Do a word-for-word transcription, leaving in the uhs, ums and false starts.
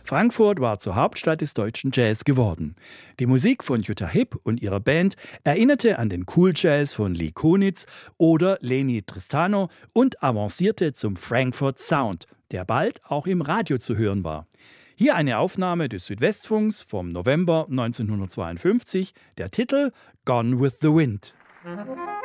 Frankfurt war zur Hauptstadt des deutschen Jazz geworden. Die Musik von Jutta Hipp und ihrer Band erinnerte an den Cool Jazz von Lee Konitz oder Leni Tristano und avancierte zum Frankfurt Sound, der bald auch im Radio zu hören war. Hier eine Aufnahme des Südwestfunks vom November neunzehnhundertzweiundfünfzig, der Titel Gone with the Wind.